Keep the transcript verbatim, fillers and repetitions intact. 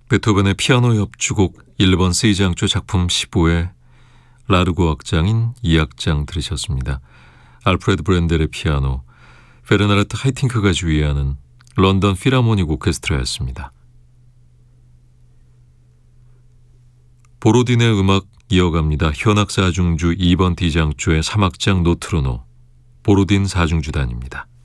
베토벤의 피아노 협주곡 일 번 C장조 작품 십오의 라르고 악장인 이 악장 들으셨습니다. 알프레드 브렌델의 피아노, 베르나르트 하이팅크가 주의하는 런던 필하모닉 오케스트라였습니다. 보로딘의 음악 이어갑니다. 현악 사중주 이 번 D장조의 삼 악장 노트르노, 보로딘 사중주단입니다.